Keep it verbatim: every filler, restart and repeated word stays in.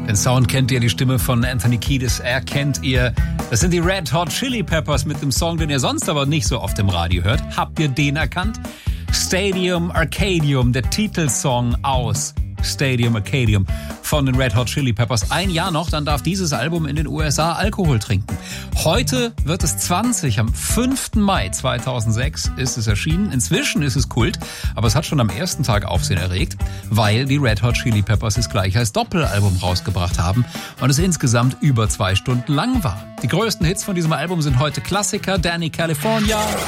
Den Sound kennt ihr, die Stimme von Anthony Kiedis erkennt ihr. Das sind die Red Hot Chili Peppers mit dem Song, den ihr sonst aber nicht so oft im Radio hört. Habt ihr den erkannt? Stadium Arcadium, der Titelsong aus Stadium Arcadium von den Red Hot Chili Peppers. Ein Jahr noch, dann darf dieses Album in den U S A Alkohol trinken. Heute wird es zwanzig, am fünften Mai zweitausendsechs ist es erschienen. Inzwischen ist es Kult, aber es hat schon am ersten Tag Aufsehen erregt, weil die Red Hot Chili Peppers es gleich als Doppelalbum rausgebracht haben und es insgesamt über zwei Stunden lang war. Die größten Hits von diesem Album sind heute Klassiker, Danny California.